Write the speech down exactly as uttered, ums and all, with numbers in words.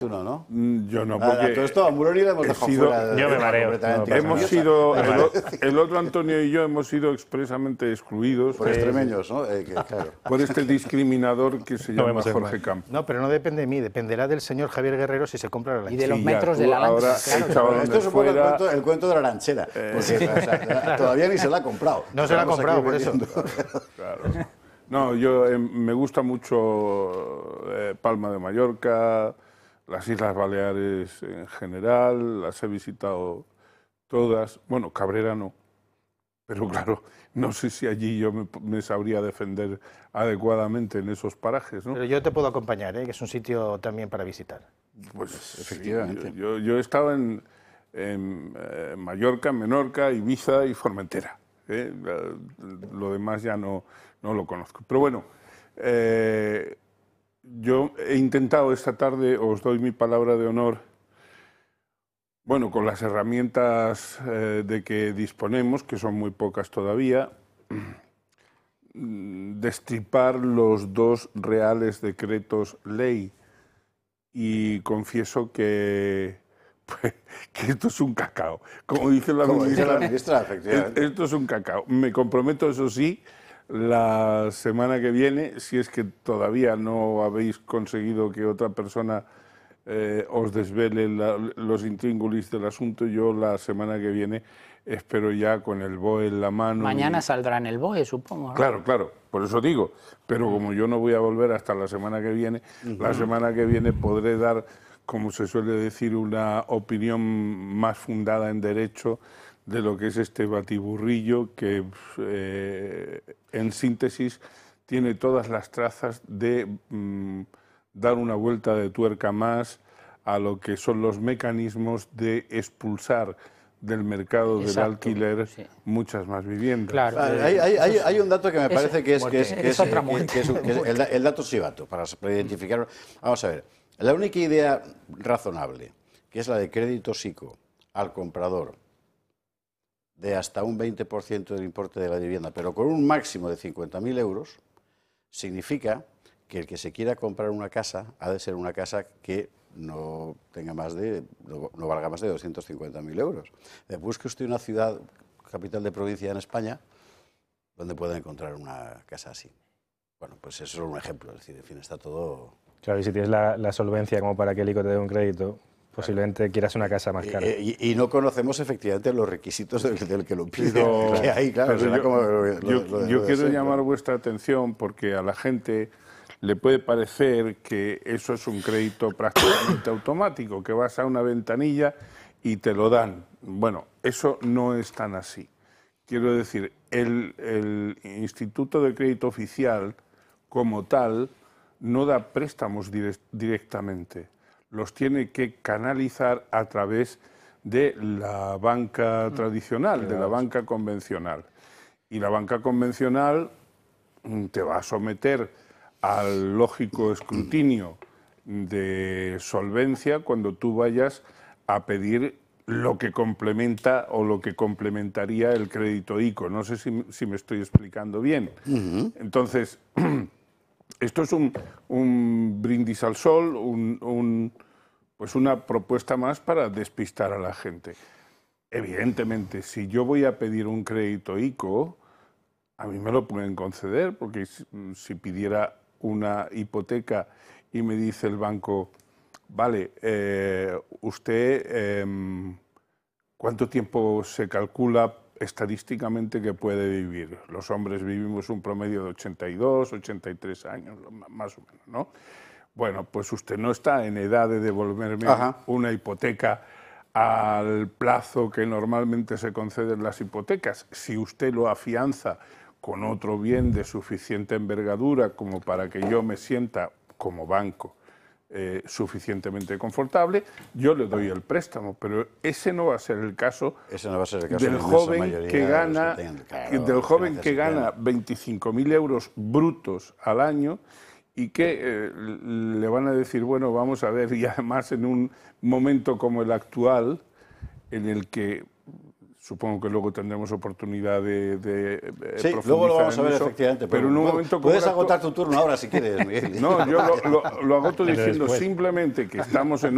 Tú no, ¿no? Yo no, porque... Ah, todo esto a Muroni le hemos dejado sido, fuera de, yo me mareo. completamente. No, hemos sido, el, el otro Antonio y yo hemos sido expresamente excluidos por extremeños, ¿no? Eh, que, claro. por este discriminador que se No llama vemos Jorge más. Campos. No, pero no depende de mí, dependerá del señor Javier Guerrero si se compra la Y de los Sí, metros ya, de la tú ahora lancha. Claro, echado Esto donde es un poco el fuera, cuento, el cuento de la ranchera, porque o sea, todavía ni se la ha comprado. No se la ha Estamos comprado, aquí por eso. vendiendo. Claro. No, yo eh, me gusta mucho eh, Palma de Mallorca, las Islas Baleares en general, las he visitado todas. Bueno, Cabrera no, pero claro, no sé si allí yo me, me sabría defender adecuadamente en esos parajes, ¿no? Pero yo te puedo acompañar, ¿eh? Que es un sitio también para visitar. Pues efectivamente. sí, yo, yo, yo he estado en, en eh, Mallorca, Menorca, Ibiza y Formentera. ¿eh? Lo demás ya no, no lo conozco. Pero bueno, eh, yo he intentado esta tarde, os doy mi palabra de honor, bueno, con las herramientas eh, de que disponemos, que son muy pocas todavía, destripar los dos reales decretos ley. Y confieso que, pues, que esto es un cacao. Como dice la Como dice ministra, la ministra, efectivamente. esto es un cacao. Me comprometo, eso sí, la semana que viene, si es que todavía no habéis conseguido que otra persona eh, os desvele la, los intríngulis del asunto, yo la semana que viene espero ya con el B O E en la mano. Mañana y... saldrá en el B O E, supongo, ¿no? Claro, claro, por eso digo, pero como yo no voy a volver hasta la semana que viene, uh-huh. la semana que viene podré dar, como se suele decir, una opinión más fundada en derecho de lo que es este batiburrillo que, eh, en síntesis, tiene todas las trazas de mm, dar una vuelta de tuerca más a lo que son los mecanismos de expulsar del mercado Exacto, del alquiler sí. muchas más viviendas. Claro. Ah, hay, hay, hay, hay un dato que me Es- parece que es, que es, es que es, otra que- muerte. que es, que es el, da- el dato chivato, para, para identificarlo. Vamos a ver, la única idea razonable, que es la de crédito SICO al comprador, de hasta un veinte por ciento del importe de la vivienda, pero con un máximo de cincuenta mil euros, significa que el que se quiera comprar una casa ha de ser una casa que no tenga más de, no, no valga más de doscientos cincuenta mil euros. Busque usted una ciudad, capital de provincia en España, donde pueda encontrar una casa así. Bueno, pues eso es solo un ejemplo, es decir, en fin, está todo... Claro, y si tienes la, la solvencia como para que el ICO te dé un crédito, posiblemente quieras una casa más cara. Eh, y, y no conocemos efectivamente los requisitos del, del que lo pide. Pero- que hay, claro, pero será yo, como lo- lo- yo- lo- lo yo de quiero siempre. llamar vuestra atención porque a la gente le puede parecer que eso es un crédito prácticamente automático, que vas a una ventanilla y te lo dan. Bueno, eso no es tan así. Quiero decir, el, el Instituto de Crédito Oficial, como tal, no da préstamos direct- directamente. Los tiene que canalizar a través de la banca tradicional, de la banca convencional. Y la banca convencional mm, te va a someter al lógico escrutinio de solvencia cuando tú vayas a pedir lo que complementa o lo que complementaría el crédito ICO. No sé si, si me estoy explicando bien. Entonces, esto es un, un brindis al sol, un, un, pues una propuesta más para despistar a la gente. Evidentemente, si yo voy a pedir un crédito ICO, a mí me lo pueden conceder, porque si, si pidiera una hipoteca y me dice el banco, vale, eh, usted, eh, ¿cuánto tiempo se calcula estadísticamente que puede vivir? Los hombres vivimos un promedio de ochenta y dos, ochenta y tres años, más o menos, ¿no? Bueno, pues usted no está en edad de devolverme Ajá. una hipoteca al plazo que normalmente se conceden las hipotecas. Si usted lo afianza con otro bien de suficiente envergadura como para que yo me sienta como banco eh, suficientemente confortable, yo le doy el préstamo, pero ese no va a ser el caso, Ese no va a ser el caso de del la inmensa joven mayoría que de los gana, que tengan, claro, que- los del que joven que necesitan. gana veinticinco mil euros brutos al año y que eh, le van a decir, bueno, vamos a ver, y además en un momento como el actual, en el que supongo que luego tendremos oportunidad de, de, de Sí, profundizar luego lo vamos a en ver eso, efectivamente. pero en un bueno, momento como puedes el actu- agotar tu turno ahora si quieres, Miguel. No, yo lo, lo, lo agoto Pero diciendo después. simplemente que estamos en